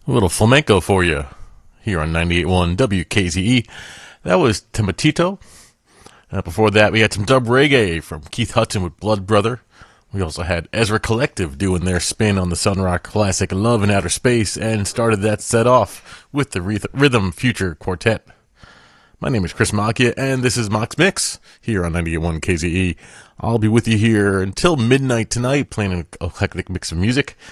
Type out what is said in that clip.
A little flamenco for you here on 98.1 WKZE. That was Tematito. Before that, we had some dub reggae from Keith Hudson with Blood Brother. We also had Ezra Collective doing their spin on the Sunrock classic Love in Outer Space and started that set off with the Rhythm Future Quartet. My name is Chris Macchia, and this is Mox Mix here on 98.1 KZE. I'll be with you here until midnight tonight playing an eclectic mix of music.